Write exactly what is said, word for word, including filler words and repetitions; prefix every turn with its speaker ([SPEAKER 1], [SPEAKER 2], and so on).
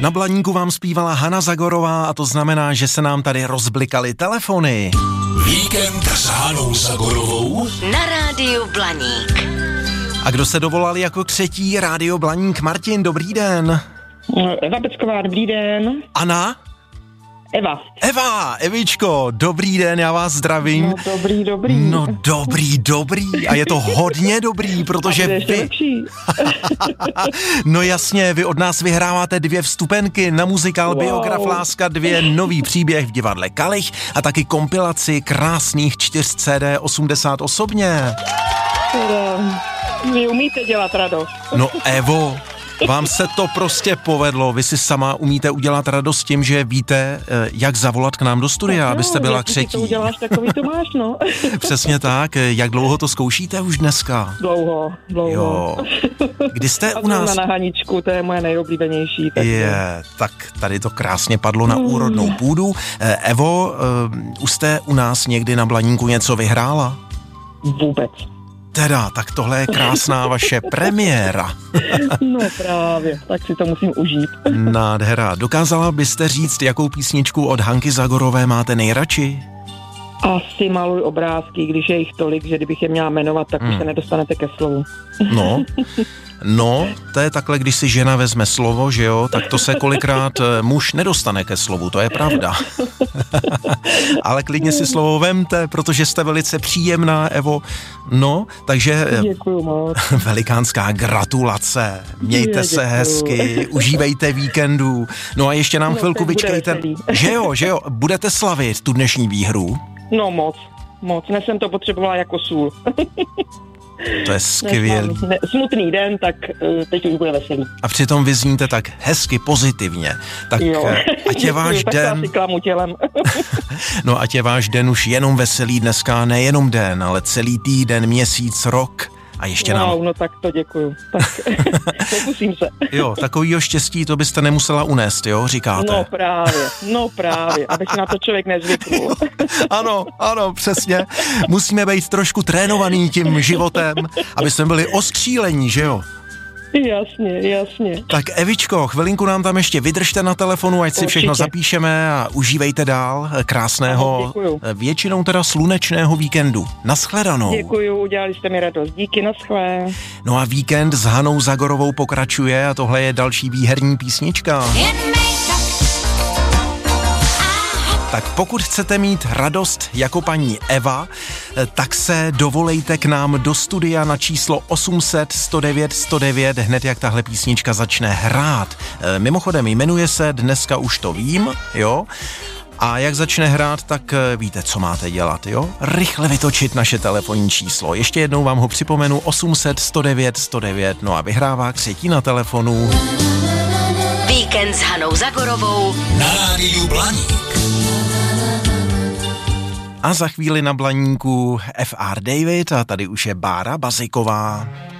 [SPEAKER 1] Na Blaníku vám zpívala Hana Zagorová a to znamená, že se nám tady rozblikaly telefony.
[SPEAKER 2] Víkend s Hanou Zagorovou
[SPEAKER 3] na rádiu Blaník.
[SPEAKER 1] A kdo se dovolal jako třetí? Rádio Blaník. Martin, dobrý den.
[SPEAKER 4] Eva Pecková, dobrý den.
[SPEAKER 1] Anna?
[SPEAKER 4] Eva.
[SPEAKER 1] Eva, Evičko, dobrý den, já vás zdravím.
[SPEAKER 4] No dobrý, dobrý.
[SPEAKER 1] No dobrý, dobrý. A je to hodně dobrý, protože
[SPEAKER 4] a vy...
[SPEAKER 1] No jasně, vy od nás vyhráváte dvě vstupenky na muzikál wow. Biograf Láska dvě, nový příběh v divadle Kalich a taky kompilaci krásných čtyř C D osmdesát osobně.
[SPEAKER 4] Vy umíte dělat radost.
[SPEAKER 1] No Evo, vám se to prostě povedlo. Vy si sama umíte udělat radost tím, že víte, jak zavolat k nám do studia, no, abyste byla
[SPEAKER 4] jak
[SPEAKER 1] třetí.
[SPEAKER 4] Ty to uděláš, takový to máš, no.
[SPEAKER 1] Přesně tak. Jak dlouho to zkoušíte už dneska?
[SPEAKER 4] Dlouho, dlouho.
[SPEAKER 1] Jo. Kdy jste u nás?
[SPEAKER 4] Na Haničku, to je moje nejoblíbenější.
[SPEAKER 1] Tak je, tak tady to krásně padlo na úrodnou půdu. Evo, už jste u nás někdy na Blaníku něco vyhrála?
[SPEAKER 4] Vůbec.
[SPEAKER 1] Teda, tak tohle je krásná vaše premiéra.
[SPEAKER 4] No právě, tak si to musím užít.
[SPEAKER 1] Nádhera. Dokázala byste říct, jakou písničku od Hanky Zagorové máte nejradši?
[SPEAKER 4] Asi Maluj obrázky, když je jich tolik, že kdybych je měla jmenovat, tak hmm. už se nedostanete ke slovu.
[SPEAKER 1] No, no, to je takhle, když si žena vezme slovo, že jo, tak to se kolikrát muž nedostane ke slovu, to je pravda. Ale klidně si slovo vemte, protože jste velice příjemná, Evo. No, takže
[SPEAKER 4] děkuju moc.
[SPEAKER 1] Velikánská gratulace. Mějte je, se hezky, užívejte víkendu. No a ještě nám no, chvilku vyčkejte. Že jo, že jo, budete slavit tu dnešní výhru?
[SPEAKER 4] No moc, moc. Dnes jsem to potřebovala jako sůl.
[SPEAKER 1] To je skvělý.
[SPEAKER 4] Ne, smutný den, tak uh, teď už bude veselý.
[SPEAKER 1] A přitom vy zníte tak hezky pozitivně. Tak
[SPEAKER 4] jo.
[SPEAKER 1] ať je váš den...
[SPEAKER 4] Tak klamu tělem.
[SPEAKER 1] No ať je váš den už jenom veselý dneska, nejenom den, ale celý týden, měsíc, rok. A ještě
[SPEAKER 4] wow,
[SPEAKER 1] nám...
[SPEAKER 4] no tak to děkuju. Tak pokusím se.
[SPEAKER 1] Jo, takovýho štěstí to byste nemusela unést, jo, říkáte.
[SPEAKER 4] No právě, no právě, aby si na to člověk nezvyknul.
[SPEAKER 1] Ano, ano, přesně. Musíme být trošku trénovaný tím životem, aby jsme byli ostřílení, že jo?
[SPEAKER 4] Jasně, jasně.
[SPEAKER 1] Tak Evičko, chvilinku nám tam ještě vydržte na telefonu, ať si
[SPEAKER 4] určitě
[SPEAKER 1] všechno zapíšeme a užívejte dál krásného,
[SPEAKER 4] Aha,
[SPEAKER 1] většinou teda slunečného víkendu. Naschledanou.
[SPEAKER 4] Děkuju, udělali jste mi radost. Díky, naschle.
[SPEAKER 1] No a víkend s Hanou Zagorovou pokračuje a tohle je další výherní písnička. Tak pokud chcete mít radost jako paní Eva, tak se dovolejte k nám do studia na číslo osm set sto devět sto devět, hned jak tahle písnička začne hrát. Mimochodem jmenuje se Dneska už to vím, jo? A jak začne hrát, tak víte, co máte dělat, jo? Rychle vytočit naše telefonní číslo. Ještě jednou vám ho připomenu, osm set sto devět sto devět, no a vyhrává třetí na telefonu.
[SPEAKER 3] Víkend s Hanou Zagorovou
[SPEAKER 2] na rádiu Blaník.
[SPEAKER 1] A za chvíli na Blaníku F R David a tady už je Bára Baziková.